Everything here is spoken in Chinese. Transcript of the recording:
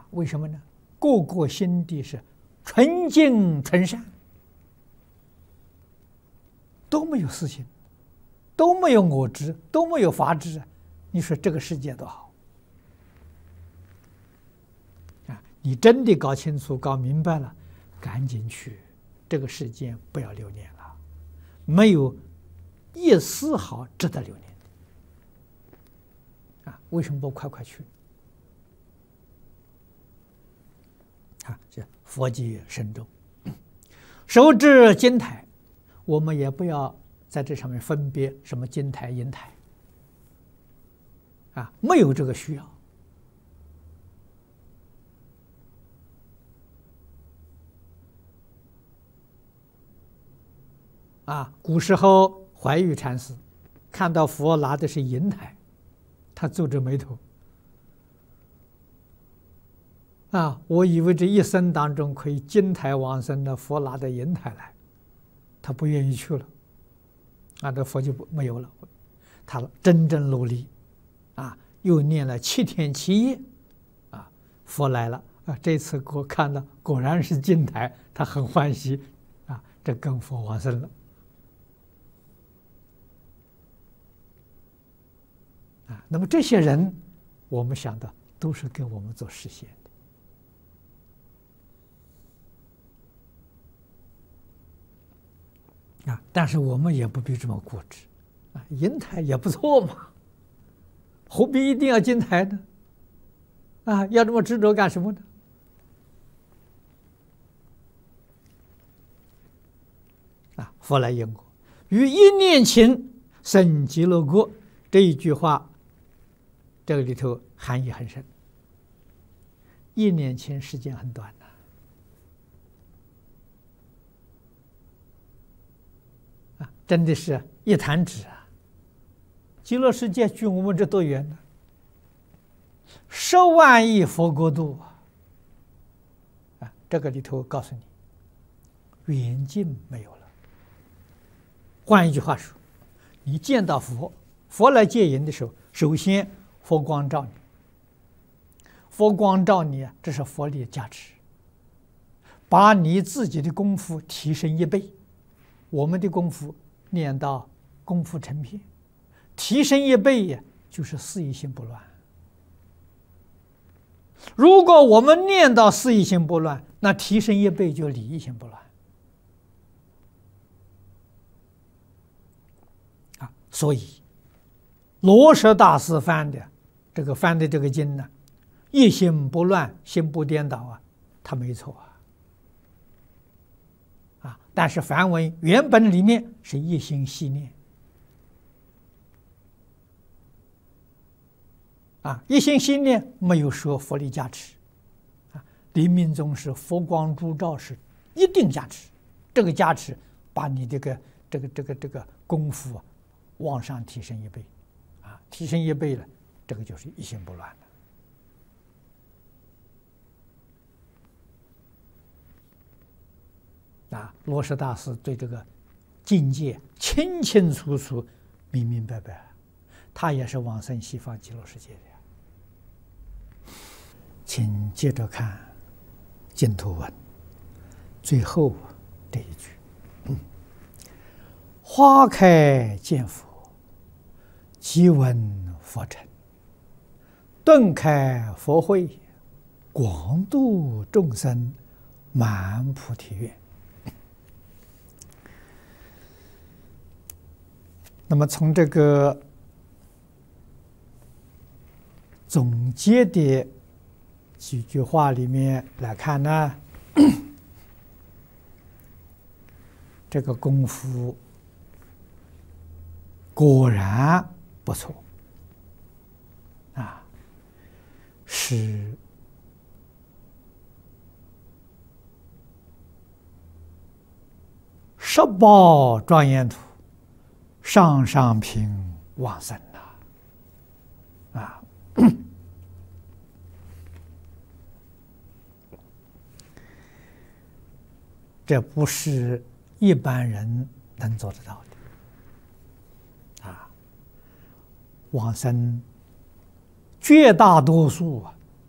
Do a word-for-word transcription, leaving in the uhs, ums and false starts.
为什么呢？个个心地是纯净纯善，都没有私心，都没有我执，都没有法执啊！你说这个世界多好啊！你真的搞清楚、搞明白了，赶紧去，这个世界不要留恋了，没有一丝毫值得留恋的啊！为什么不快快去？啊，这佛界深重，手持金台，我们也不要在这上面分别什么金台银台，啊，没有这个需要。啊，古时候怀玉禅师看到佛拿的是银台，他皱着眉头。啊，我以为这一生当中可以金台往生的，佛拿的银台来，他不愿意去了。啊，这佛就不没有了。他真正努力，啊，又念了七天七夜，啊，佛来了。啊，这次给我看到果然是金台，他很欢喜，啊，这跟佛往生了。啊，那么这些人，我们想到都是给我们做实现的。啊，但是我们也不必这么固执，啊，银台也不错嘛，何必一定要金台呢？啊，要这么执着干什么呢？啊，佛来因果，于一念前生极乐国，这一句话，这个里头含义很深。一念前时间很短的。真的是一弹指啊！极乐世界距我们这多远呢？十万亿佛国度啊！啊，这个里头告诉你，远近没有了。换一句话说，你见到佛，佛来接引的时候，首先佛光照你，佛光照你啊，这是佛力加持，把你自己的功夫提升一倍。我们的功夫。念到功夫成片，提升一倍呀，就是四意心不乱。如果我们念到四意心不乱，那提升一倍就理意心不乱。啊，所以罗什大师翻的这个翻的这个经呢，一心不乱，心不颠倒啊，他没错啊。但是梵文原本里面是一心系念，啊，一心系念没有说佛力加持，啊，临命终时佛光烛照是一定加持，这个加持把你这个这个这个这个功夫啊往上提升一倍，啊，提升一倍了，这个就是一心不乱了。啊，罗什大师对这个境界清清楚楚、明明白白，他也是往生西方极乐世界的。请接着看净土文最后这一句：“嗯、花开见佛，即闻佛成；顿开佛慧，广度众生，满菩提愿。”那么从这个总结的几句话里面来看呢，这个功夫果然不错啊，是十宝庄严土。上上品往生呐，啊，这不是一般人能做得到的，啊，往生绝大多数啊